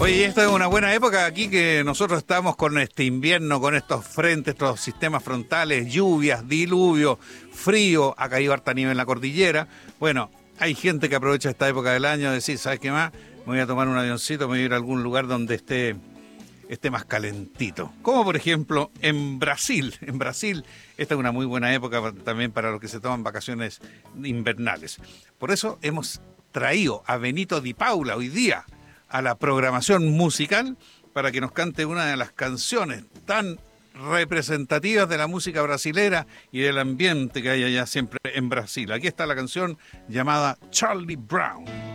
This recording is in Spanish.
Oye, esta es una buena época aquí que nosotros estamos con este invierno, con estos frentes, estos sistemas frontales, lluvias, diluvio, frío, ha caído harta nieve en la cordillera. Bueno, hay gente que aprovecha esta época del año de decir, ¿sabes qué más? Me voy a tomar un avioncito, me voy a ir a algún lugar donde esté más calentito. Como por ejemplo en Brasil. En Brasil esta es una muy buena época también para los que se toman vacaciones invernales. Por eso hemos traído a Benito Di Paula hoy día a la programación musical para que nos cante una de las canciones tan representativas de la música brasilera y del ambiente que hay allá siempre en Brasil. Aquí está la canción llamada Charlie Brown.